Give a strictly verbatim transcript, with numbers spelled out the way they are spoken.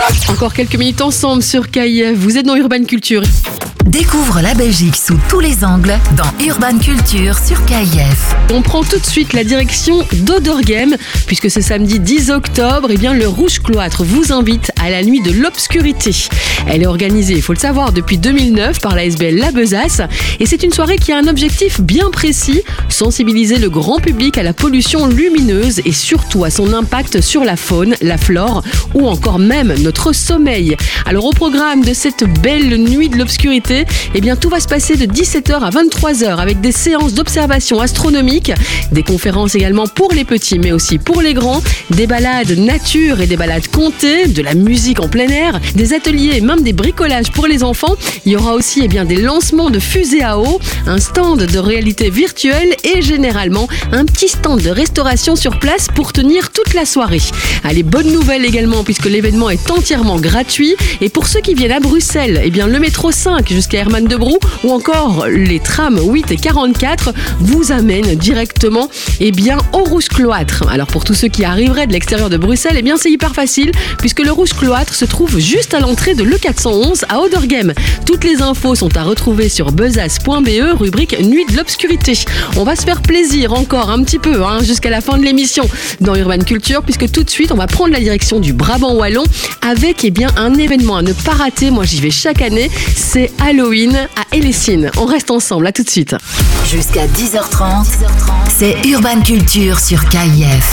Encore quelques minutes ensemble sur K I F. Vous êtes dans Urban Culture. Découvre la Belgique sous tous les angles dans Urban Culture sur K I F. On prend tout de suite la direction d'Oderghem, puisque ce samedi dix octobre, eh bien, le Rouge Cloître vous invite à la nuit de l'obscurité. Elle est organisée, il faut le savoir, depuis deux mille neuf par la S B L La Besace, et c'est une soirée qui a un objectif bien précis, sensibiliser le grand public à la pollution lumineuse et surtout à son impact sur la faune, la flore ou encore même notre sommeil. Alors au programme de cette belle nuit de l'obscurité, eh bien, tout va se passer de dix-sept heures à vingt-trois heures avec des séances d'observation astronomique, des conférences également pour les petits mais aussi pour les grands, des balades nature et des balades comptées, de la musique en plein air, des ateliers et même des bricolages pour les enfants. Il y aura aussi eh bien, des lancements de fusées à eau, un stand de réalité virtuelle et généralement un petit stand de restauration sur place pour tenir toute la soirée. Allez, bonne nouvelle également puisque l'événement est entièrement gratuit et pour ceux qui viennent à Bruxelles, eh bien, le métro cinq jusqu'à Herman de Brou ou encore les trams huit et quarante-quatre vous amènent directement eh bien, au Rouge Cloître. Alors pour tous ceux qui arriveraient de l'extérieur de Bruxelles, eh bien, c'est hyper facile puisque le Rouge Cloître se trouve juste à l'entrée de l'E quatre cent onze à Oderghem. Toutes les infos sont à retrouver sur besace point b e, rubrique Nuit de l'obscurité. On va se faire plaisir encore un petit peu hein, jusqu'à la fin de l'émission dans Urban Culture puisque tout de suite on va prendre la direction du Brabant Wallon avec eh bien, un événement à ne pas rater. Moi j'y vais chaque année, c'est Halloween à Hellessine. On reste ensemble, à tout de suite. Jusqu'à dix heures trente, c'est Urban Culture sur K I F.